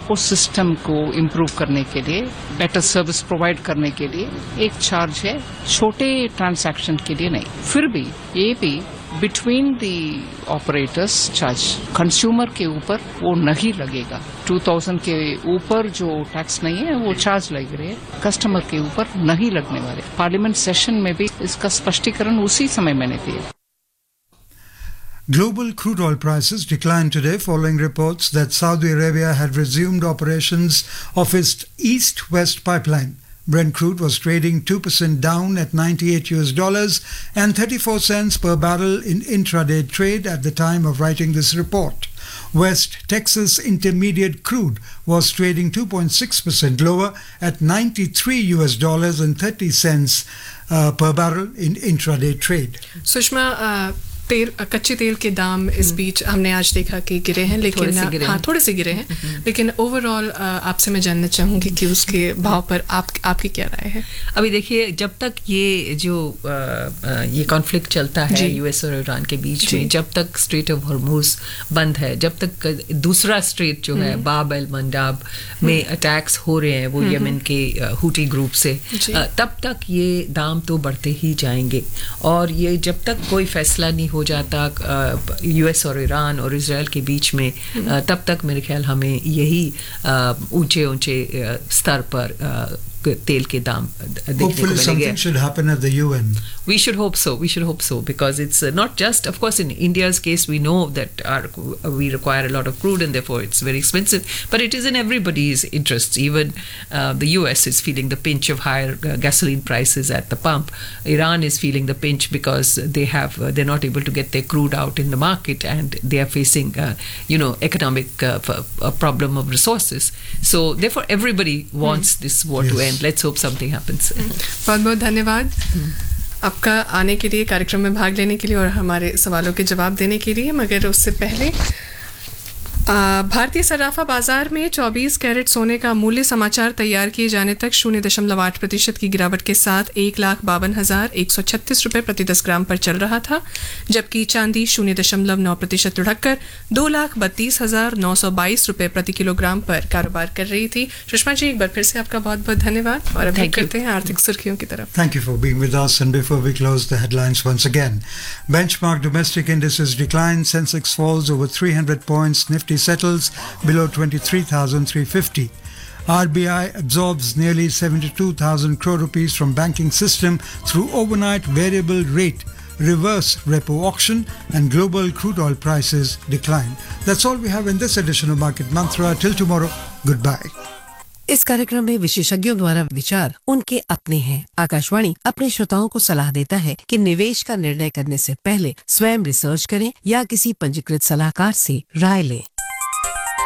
उस सिस्टम को इम्प्रूव करने के लिए, बेटर सर्विस प्रोवाइड करने के लिए एक चार्ज है, छोटे ट्रांजैक्शन के लिए नहीं। फिर भी ये भी between the operators charge consumer के ऊपर वो नहीं लगेगा। 2000 के ऊपर जो टैक्स नहीं है वो चार्ज लग रहे हैं, कस्टमर के ऊपर नहीं लगने वाले। पार्लियामेंट सेशन में भी इसका स्पष्टीकरण उसी समय मैंने दिया। Global crude oil prices declined today following reports that Saudi Arabia had resumed operations of its east-west pipeline. Brent crude was trading 2% down at $98 and 34 cents per barrel in intraday trade at the time of writing this report. West Texas Intermediate crude was trading 2.6% lower at $93 and 30 cents per barrel in intraday trade. Sushma, कच्चे तेल के दाम इस बीच हमने आज देखा कि गिरे हैं, लेकिन थोड़े से गिरे हैं, लेकिन ओवरऑल आपसे मैं जानना चाहूँगी कि उसके भाव पर आपकी क्या राय है? अभी देखिए, जब तक ये जो ये कॉन्फ्लिक्ट चलता है यूएस और ईरान के बीच में, जब तक स्ट्रेट ऑफ हॉर्मुज बंद है, जब तक दूसरा स्ट्रेट जो है बाब एल मंडाब में अटैक्स हो रहे हैं वो यमन के हुटी ग्रुप से, तब तक ये दाम तो बढ़ते ही जाएंगे। और ये जब तक कोई फैसला नहीं हो जाता यूएस और ईरान और इजराइल के बीच में, तब तक मेरे ख्याल हमें यही ऊंचे ऊंचे स्तर पर तेल के दाम देखने को मिलेंगे। Hopefully something should happen at the UN. We should hope so, because it's not just, of course, in India's case, we know that we require a lot of crude and therefore it's very expensive, but it is in everybody's interests. Even the US is feeling the pinch of higher gasoline prices at the pump. Iran is feeling the pinch because they're not able to get their crude out in the market, and they are facing, economic problem of resources. So therefore, everybody wants this war to end. Let's hope something happens. बहुत बहुत धन्यवाद आपका आने के लिए, कार्यक्रम में भाग लेने के लिए और हमारे सवालों के जवाब देने के लिए। मगर उससे पहले भारतीय सराफा बाजार में 24 कैरेट सोने का मूल्य समाचार तैयार किए जाने तक 0.8% की गिरावट के साथ 1,52,136 रुपये प्रति 10 ग्राम पर चल रहा था, जबकि चांदी 0.9% लुढ़ककर 2,32,922 रुपये प्रति किलोग्राम पर कारोबार कर रही थी। सुषमा जी, एक बार फिर से आपका बहुत बहुत धन्यवाद और अब करते हैं आर्थिक सुर्खियों की तरफ। Thank you for being with us, and before we close the headlines once again, benchmark domestic indices decline. Sensex falls over 300 points. Nifty settles below 23,350. RBI absorbs nearly 72,000 crore rupees from banking system through overnight variable rate reverse repo auction, and global crude oil prices decline. That's all we have in this edition of Market Mantra. Till tomorrow, goodbye. इस कार्यक्रम में विशेषज्ञों द्वारा विचार उनके अपने हैं। आकाशवाणी अपने श्रोताओं को सलाह देता है कि निवेश का निर्णय करने से पहले स्वयं रिसर्च करें या किसी पंजीकृत सलाहकार से राय लें।